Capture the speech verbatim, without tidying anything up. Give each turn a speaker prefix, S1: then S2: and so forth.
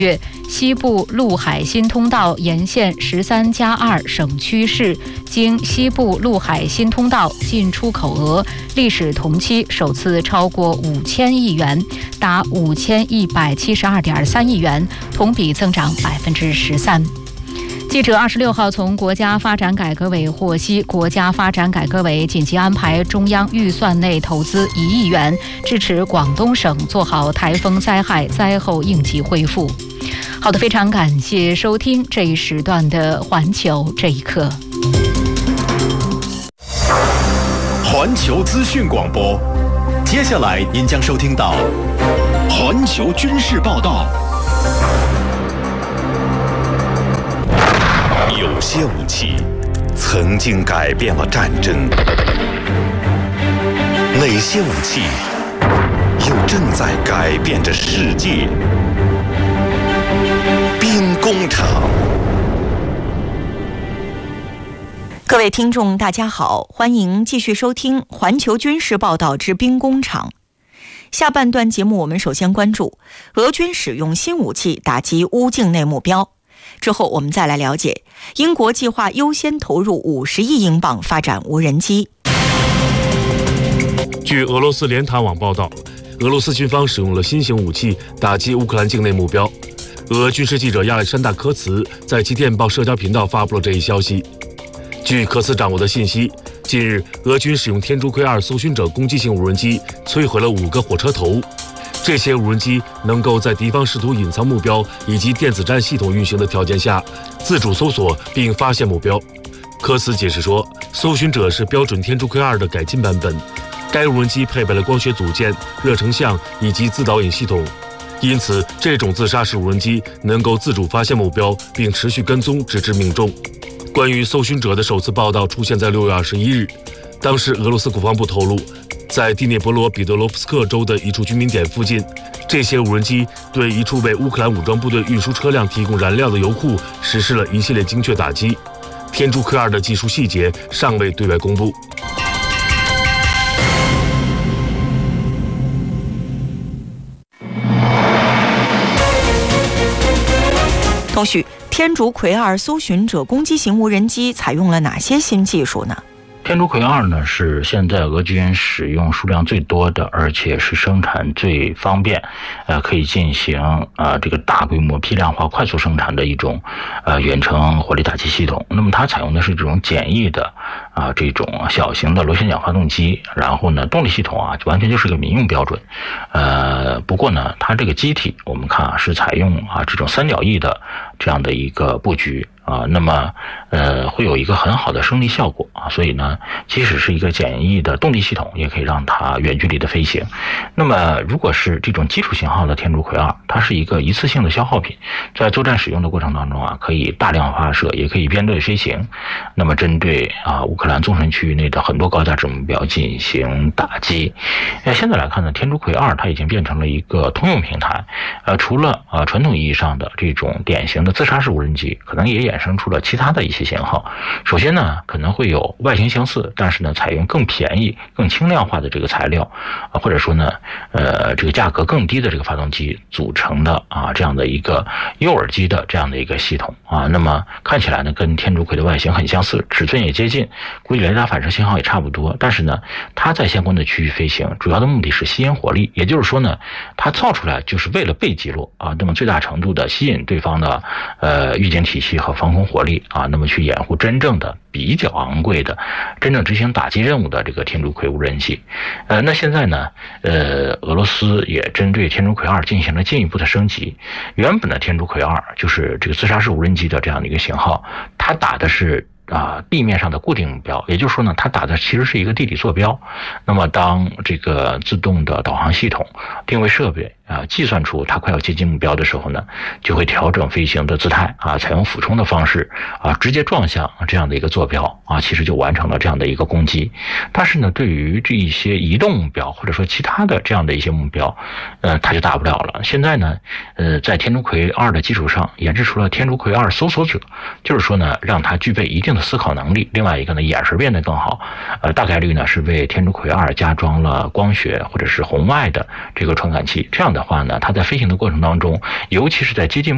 S1: 月，西部陆海新通道沿线十三加二省区市经西部陆海新通道进出口额历史同期首次超过五千亿元，达五千一百七十二点三亿元，同比增长百分之十三。记者二十六号从国家发展改革委获悉，国家发展改革委紧急安排中央预算内投资一亿元，支持广东省做好台风灾害灾后应急恢复。好的，非常感谢收听这一时段的环球这一刻。
S2: 环球资讯广播，接下来您将收听到环球军事报道。有些武器曾经改变了战争，哪些武器又正在改变着世界？兵工厂。
S3: 各位听众大家好，欢迎继续收听环球军事报道之兵工厂。下半段节目我们首先关注俄军使用新武器打击乌境内目标，之后我们再来了解英国计划优先投入五十亿英镑发展无人机。
S4: 据俄罗斯联塔网报道，俄罗斯军方使用了新型武器打击乌克兰境内目标。俄军事记者亚历山大·科茨在其电报社交频道发布了这一消息。据科茨掌握的信息，近日俄军使用天竺葵二搜寻者攻击型无人机摧毁了五个火车头。这些无人机能够在敌方试图隐藏目标以及电子战系统运行的条件下自主搜索并发现目标。科茨解释说，搜寻者是标准天竺葵二的改进版本，该无人机配备了光学组件、热成像以及自导引系统，因此这种自杀式无人机能够自主发现目标并持续跟踪直至命中。关于搜寻者的首次报道出现在六月二十一日，当时俄罗斯国防部透露，在第聂伯罗彼得罗夫斯克州的一处居民点附近，这些无人机对一处为乌克兰武装部队运输车辆提供燃料的油库实施了一系列精确打击。天竺葵二的技术细节尚未对外公布。
S3: 同时，天竺葵二搜寻者攻击型无人机采用了哪些新技术呢？
S5: 天竺葵二呢是现在俄军使用数量最多的，而且是生产最方便，呃，可以进行呃这个大规模批量化、快速生产的一种呃远程火力打击系统。那么它采用的是这种简易的啊、呃、这种小型的螺旋桨发动机，然后呢动力系统啊完全就是个民用标准。呃，不过呢它这个机体我们看啊是采用啊这种三角翼的这样的一个布局。啊，那么呃会有一个很好的升力效果啊，所以呢，即使是一个简易的动力系统，也可以让它远距离的飞行。那么如果是这种基础型号的天竺葵二，它是一个一次性的消耗品，在作战使用的过程当中啊，可以大量发射，也可以编队飞行。那么针对啊乌克兰纵深区域内的很多高价值目标进行打击。呃，现在来看呢，天竺葵二它已经变成了一个通用平台。呃，除了啊传统意义上的这种典型的自杀式无人机，可能也衍生出了其他的一些型号。首先呢，可能会有外形相似，但是呢，采用更便宜、更轻量化的这个材料，啊，或者说呢，呃，这个价格更低的这个发动机组成的啊，这样的一个诱饵机的这样的一个系统啊。那么看起来呢，跟天竺葵的外形很相似，尺寸也接近，估计雷达反射信号也差不多。但是呢，它在相关的区域飞行，主要的目的是吸引火力，也就是说呢，它造出来就是为了被击落啊，那么最大程度的吸引对方的呃预警体系和防空火力啊，那么去掩护真正的比较昂贵的真正执行打击任务的这个天竺葵无人机。呃，那现在呢，呃，俄罗斯也针对天竺葵二进行了进一步的升级。原本的天竺葵二就是这个自杀式无人机的这样的一个型号，它打的是啊，地面上的固定目标，也就是说呢，它打的其实是一个地理坐标。那么，当这个自动的导航系统、定位设备啊计算出它快要接近目标的时候呢，就会调整飞行的姿态啊，采用俯冲的方式啊，直接撞向这样的一个坐标啊，其实就完成了这样的一个攻击。但是呢，对于这一些移动目标或者说其他的这样的一些目标，呃，它就打不了了。现在呢，呃，在天竺葵二的基础上研制出了天竺葵二搜索者，就是说呢，让它具备一定的思考能力，另外一个呢，眼神变得更好，呃，大概率呢是为天竺葵二加装了光学或者是红外的这个传感器。这样的话呢，它在飞行的过程当中，尤其是在接近